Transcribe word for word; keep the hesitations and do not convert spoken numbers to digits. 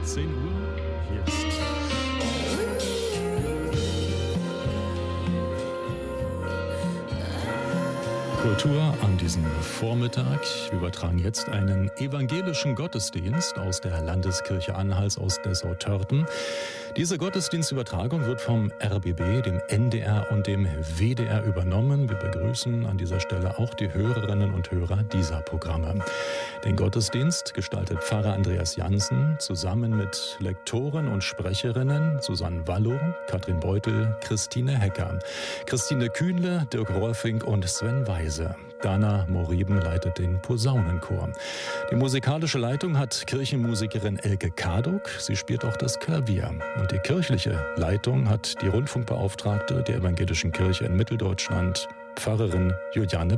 zehn Uhr. Hier ist Kultur an diesem Vormittag. Wir übertragen jetzt einen evangelischen Gottesdienst aus der Landeskirche Anhalt aus Dessau-Törten. Diese Gottesdienstübertragung wird vom R B B, dem N D R und dem W D R übernommen. Wir begrüßen an dieser Stelle auch die Hörerinnen und Hörer dieser Programme. Den Gottesdienst gestaltet Pfarrer Andreas Jansen zusammen mit Lektoren und Sprecherinnen Susanne Wallow, Katrin Beutel, Christine Hecker, Christine Kühnle, Dirk Rolfing und Sven Weise. Dana Moriben leitet den Posaunenchor. Die musikalische Leitung hat Kirchenmusikerin Elke Karduk. Sie spielt auch das Klavier. Und die kirchliche Leitung hat die Rundfunkbeauftragte der Evangelischen Kirche in Mitteldeutschland, Pfarrerin Juliane